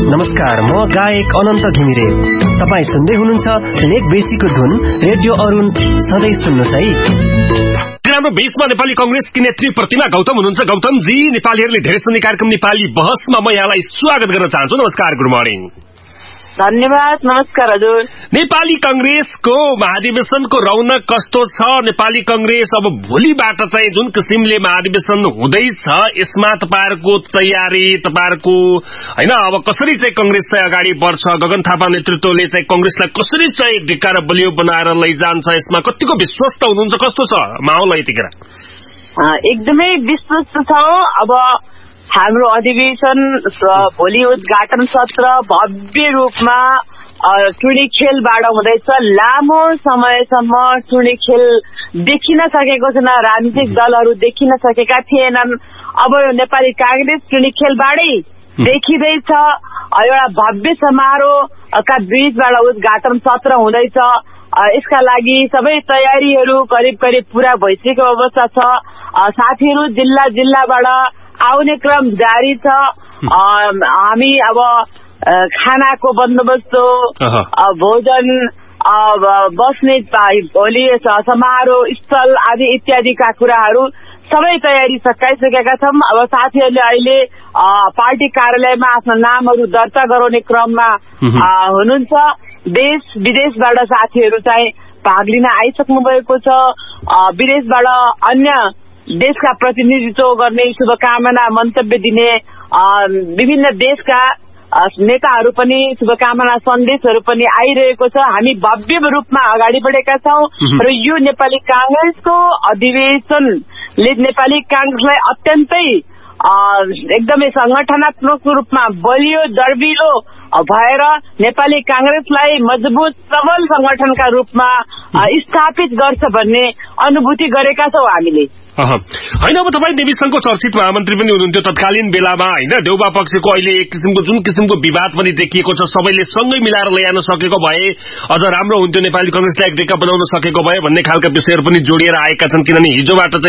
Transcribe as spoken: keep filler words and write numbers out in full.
नमस्कार, म गायक अनन्त घिमिरे। तपाईँ सुन्दै हुनुहुन्छ लेक बेसीको धुन रेडियो अरुण। सधैँ सुन्नुहोस् है। राम्रो बेसमा नेपाली कंग्रेसकी नेत्री प्रतिमा गौतम हुनुहुन्छ। गौतमजी, नेपालीहरूले धेरै सुन्ने कार्यक्रम नेपाली बहसमा म यहाँलाई स्वागत गर्न चाहन्छु। नमस्कार, गुड मर्निङ। धन्यवाद, नमस्कार हजुर। नेपाली कंग्रेसको महाधिवेशनको रौनक कस्तो छ? नेपाली कंग्रेस अब भोलिबाट चाहिँ जुन किसिमले महाधिवेशन हुँदैछ, यसमा तपाईहरुको तयारी, तपाईहरुको हैन अब कसरी चाहिँ कंग्रेस चाहिँ अगाडि बढ्छ, गगन थापा नेतृत्वले चाहिँ कंग्रेसलाई कसरी चाहिँ ढिक्का र बलियो बनाएर लैजान्छ, यसमा कतिको विश्वस्त हुनुहुन्छ? कस्तो छ माहौल यतिखेर? एकदमै विश्वस्त छौं। अब हाम्रो अधिवेशन भोलि उद्घाटन सत्र भव्य रूपमा टुर्नी खेलबाट हुँदैछ। लामो समयसम्म टुर्नी खेल देखिन सकेको छैन, राजनीतिक दलहरू देखिन सकेका थिएनन्। अब यो नेपाली कांग्रेस टुर्नी खेलबाटै देखिँदैछ। एउटा भव्य समारोहका बीचबाट उद्घाटन सत्र हुँदैछ। यसका लागि सबै तयारीहरू करिब करिब पूरा भइसकेको अवस्था छ। साथीहरू जिल्ला जिल्लाबाट आउने क्रम जारी छ। हामी अब खानाको बन्दोबस्त, भोजन, बस्ने भोलि समारोह स्थल आदि इत्यादिका कुराहरू सबै तयारी सकाइसकेका छौं। अब साथीहरूले अहिले पार्टी कार्यालयमा आफ्नो नामहरू दर्ता गराउने क्रममा हुनुहुन्छ। देश विदेशबाट साथीहरू चाहिँ भाग लिन आइसक्नु भएको छ। विदेशबाट अन्य देशका प्रतिनिधित्व गर्ने, शुभकामना मन्तव्य दिने विभिन्न देशका नेताहरू पनि शुभकामना सन्देशहरू पनि आइरहेको छ। हामी भव्य रूपमा अगाडि बढेका छौं र यो नेपाली कांग्रेसको अधिवेशनले नेपाली कांग्रेसलाई अत्यन्तै एकदमै संगठनात्मक रूपमा बलियो दर्बिलो भएर नेपाली कांग्रेसलाई मजबुत सबल संगठनका रूपमा स्थापित गर्छ भन्ने अनुभूति गरेका छौं हामीले। होइन, अब तपाईँ देवीसँगको चर्चित महामन्त्री पनि हुनुहुन्थ्यो तत्कालीन बेलामा होइन। देउबा पक्षको अहिले एक किसिमको जुन किसिमको विवाद पनि देखिएको छ, सबैले सँगै मिलाएर ल्याउन सकेको भए अझ राम्रो हुन्थ्यो, नेपाली कांग्रेसलाई एक ढिक्का बनाउन सकेको भए भन्ने खालका विषयहरू पनि जोडिएर आएका छन्। किनभने हिजोबाट चाहिँ